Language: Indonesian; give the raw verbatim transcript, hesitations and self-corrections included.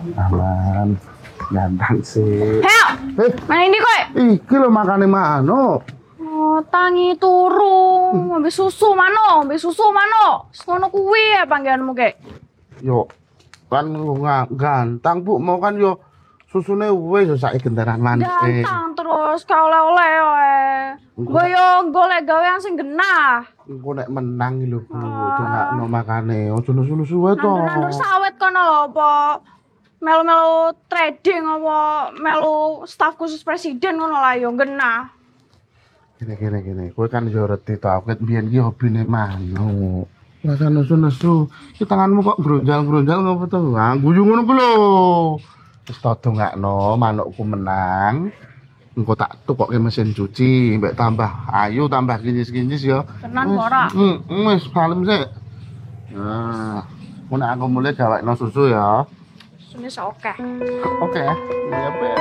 Aman. Ganteng sih. Heo, Eh, mana ini kowe? iki lho makane mano. Oh, tangi turu, ngombe susu mano, ngombe susu mano. Ngono kuwi ya panggilanmu kek. Yo kan nggak ganteng Bu, mau kan yo susune wis yo saiki gentaran manis. Ganteng terus ka oleh-oleh wae. Gue yo golek gawean sing genah. Engko nek menang iki lho Bu, dongakno makane. Ojo nusu-nusu wae to. Nandur-nandur sawit kono lho apa melu-melu trading apa melu staf khusus presiden ngono lah yo genah. Gini gini gini, kowe kan yo reti to, aku ket biyen iki hobine mano. Rasa nesu-nesu, iki tanganmu kok gronjal-gronjal ngopo to? Ah, guyu ngono ku lho. Wis to dongakno manukku menang. Engko tak tukokke mesin cuci, mbek tambah ayu, tambah kinyis-kinyis ya. Tenan ora? Hmm, wis palem sik. Nah, mun aku mulai gawekno susu ya. Sunis oke. Oke, iya, Be.